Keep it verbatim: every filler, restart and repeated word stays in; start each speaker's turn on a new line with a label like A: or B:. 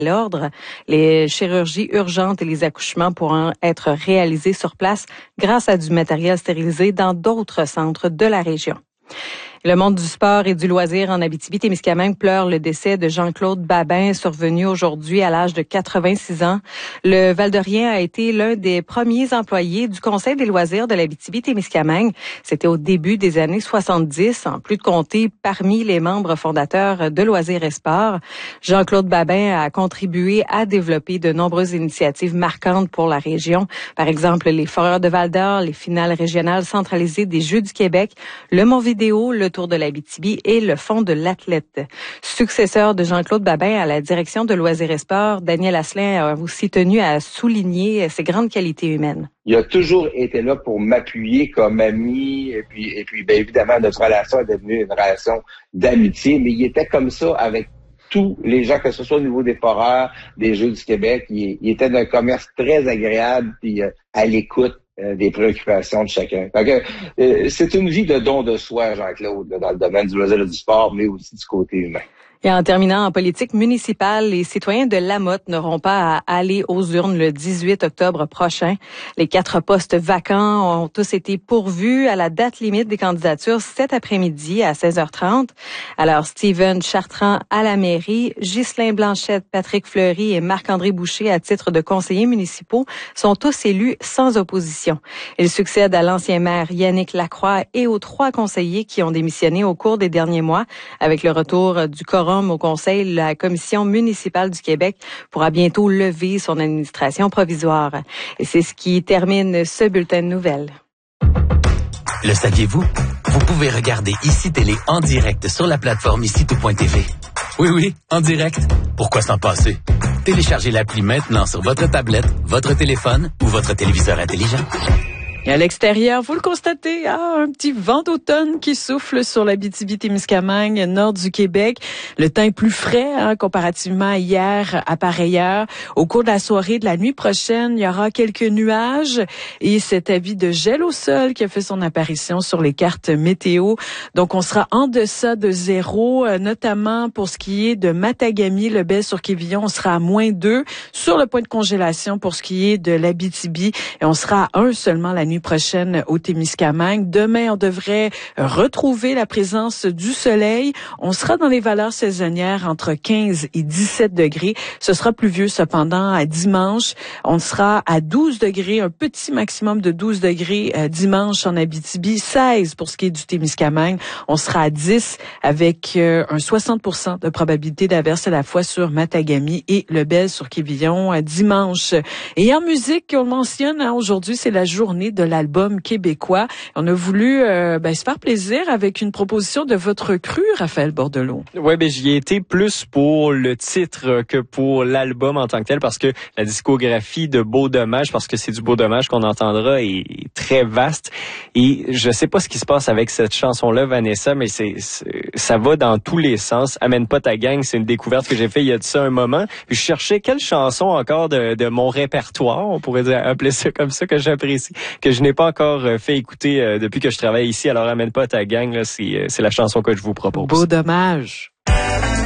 A: l'ordre. Les chirurgies urgentes et les accouchements pourront être réalisés sur place grâce à du matériel stérilisé dans d'autres centres de la région. Le monde du sport et du loisir en Abitibi-Témiscamingue pleure le décès de Jean-Claude Babin, survenu aujourd'hui à l'âge de quatre-vingt-six ans. Le Val-d'Orien a été l'un des premiers employés du Conseil des loisirs de l'Abitibi-Témiscamingue. C'était au début des années soixante-dix, en plus de compter parmi les membres fondateurs de Loisirs et Sport. Jean-Claude Babin a contribué à développer de nombreuses initiatives marquantes pour la région. Par exemple, les Foreurs de Val-d'Or, les finales régionales centralisées des Jeux du Québec, le Mont-Vidéo, le Tour de l'Abitibi et le Fonds de l'athlète. Successeur de Jean-Claude Babin à la direction de Loisirs et Sport, Daniel Asselin a aussi tenu à souligner ses grandes qualités humaines.
B: Il a toujours été là pour m'appuyer comme ami, et puis, et puis bien évidemment, notre relation est devenue une relation d'amitié, mais il était comme ça avec tous les gens, que ce soit au niveau des foreurs, des Jeux du Québec. Il, il était d'un commerce très agréable, puis euh, à l'écoute euh, des préoccupations de chacun. Donc, euh, c'est une vie de don de soi, Jean-Claude, là, dans le domaine du loisir et du sport, mais aussi du côté humain.
A: Et en terminant en politique municipale, les citoyens de Lamotte n'auront pas à aller aux urnes le dix-huit octobre prochain. Les quatre postes vacants ont tous été pourvus à la date limite des candidatures cet après-midi à seize heures trente. Alors, Steven Chartrand à la mairie, Ghislain Blanchette, Patrick Fleury et Marc-André Boucher à titre de conseillers municipaux sont tous élus sans opposition. Ils succèdent à l'ancien maire Yannick Lacroix et aux trois conseillers qui ont démissionné au cours des derniers mois. Avec le retour du quorum au Conseil, la Commission municipale du Québec pourra bientôt lever son administration provisoire. Et c'est ce qui termine ce bulletin de nouvelles.
C: Le saviez-vous? Vous pouvez regarder Ici Télé en direct sur la plateforme ici tout point t v. Oui, oui, en direct. Pourquoi s'en passer? Téléchargez l'appli maintenant sur votre tablette, votre téléphone ou votre téléviseur intelligent.
D: Et à l'extérieur, vous le constatez, ah, un petit vent d'automne qui souffle sur l'Abitibi-Témiscamingue, nord du Québec. Le temps est plus frais hein, comparativement à hier à pareille heure. Au cours de la soirée de la nuit prochaine, il y aura quelques nuages et cet avis de gel au sol qui a fait son apparition sur les cartes météo. Donc, on sera en deçà de zéro, notamment pour ce qui est de Matagami, le Lebel-sur-Quévillon, on sera à moins deux. Sur le point de congélation pour ce qui est de l'Abitibi, et on sera à un seulement la nuit prochaine au Témiscamingue. Demain, on devrait retrouver la présence du soleil. On sera dans les valeurs saisonnières entre quinze et dix-sept degrés. Ce sera pluvieux cependant à dimanche. On sera à douze degrés, un petit maximum de douze degrés euh, dimanche en Abitibi, seize pour ce qui est du Témiscamingue. On sera à dix avec euh, un soixante pour cent de probabilité d'averse à la fois sur Matagami et Lebel-sur-Quévillon euh, dimanche. Et en musique, on le mentionne hein, aujourd'hui, c'est la journée de de l'album québécois. On a voulu euh, ben, se faire plaisir avec une proposition de votre cru, Raphaël Bordelot.
E: Ouais, ben j'y ai été plus pour le titre que pour l'album en tant que tel, parce que la discographie de Beau Dommage, parce que c'est du Beau Dommage qu'on entendra, est très vaste. Et je sais pas ce qui se passe avec cette chanson-là, Vanessa, mais c'est, c'est ça va dans tous les sens. Amène pas ta gang, c'est une découverte que j'ai fait il y a de ça un moment. Puis je cherchais quelle chanson encore de, de mon répertoire, on pourrait dire, appeler ça comme ça, que j'apprécie, que je n'ai pas encore fait écouter euh, depuis que je travaille ici. Alors, amène pas ta gang, là, c'est, c'est la chanson que je vous propose.
D: Beau Dommage.